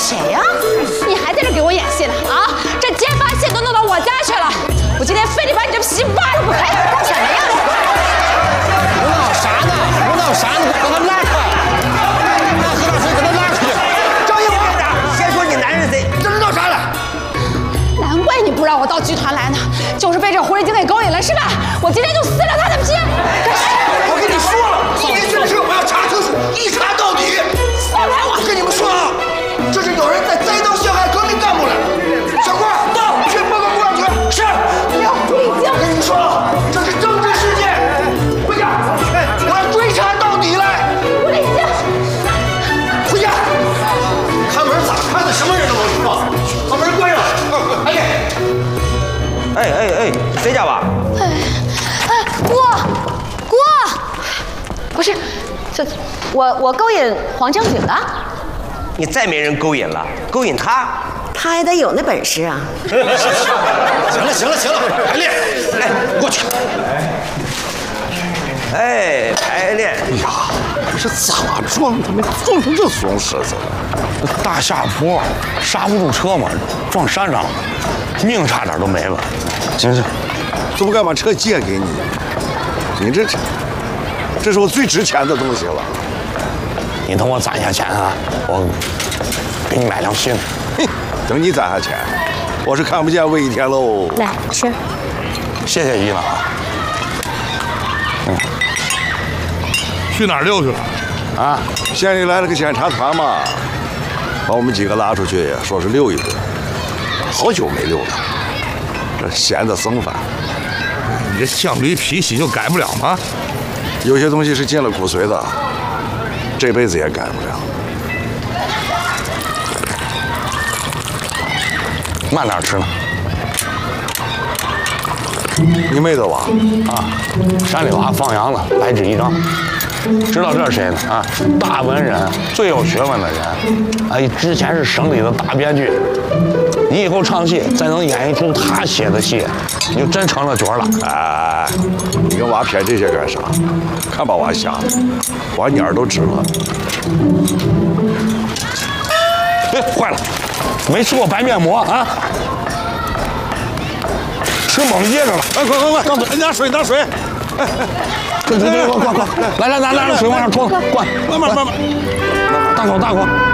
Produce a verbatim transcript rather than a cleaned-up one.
谁呀？你还在这给我演戏呢啊？这揭发信都弄到我家去了，我今天非得把你这皮扒了不可！干什么呀？ 胡闹啥呢？胡闹啥呢？给他拉开！那喝点水，给他拉出去！ 张一馆长，先说你男人谁？这是闹啥了？ 难怪你不让我到剧团来呢，就是被这狐狸精给勾引了是吧？我今天就撕了他的皮！ 我跟你说了，今天这事我要查清楚，一查到底。 放开我！ 我跟你们说啊，这是有人在栽赃陷害革命干部了。小官到，去报告公安局。是。 你要狐狸精！ 我跟你们说了，这是政治事件，回家，我要追查到底来。 狐狸精！ 回家。看门咋看的？什么人都能知道。把门关上。哎哎哎哎，谁家吧？ 哎哎，郭郭，不是，这我我勾引黄将军的。 你再没人勾引了，勾引他， 他还得有那本事啊！ 行了行了行了，排练， 来过去。哎，排练。 哎呀，这咋撞他们撞成这怂狮子了？大下坡刹不住车嘛，撞山上了，命差点都没了。行行， 怎么敢把车借给你？你这这是我最值钱的东西了。 你等我攒下钱啊，我给你买辆新的。 哼，等你攒下钱，我是看不见魏一天喽。 来吃， 谢谢姨了啊。嗯， 去哪儿溜去了？ 啊，县里来了个检查团嘛，把我们几个拉出去，说是溜一顿。好久没溜了，这闲得生烦。 你这犟驴脾气就改不了吗？ 有些东西是进了骨髓的，这辈子也改不了。 慢点吃呢。 你妹的娃啊，山里娃放羊了，白纸一张。知道这是谁呢？啊，大文人，最有学问的人。哎，之前是省里的大编剧。你以后唱戏再能演一出他写的戏，你就真成了角了。 哎，你跟娃谝这些干啥？看把娃吓的，娃眼儿都直了。 哎，坏了，没吃过白面膜啊！吃猛噎着了！ 哎，快快快，张嘴，拿水拿水！哎哎， 对对对，快快快！来来拿拿着水往上冲，灌！ 慢慢慢慢， 大口大口！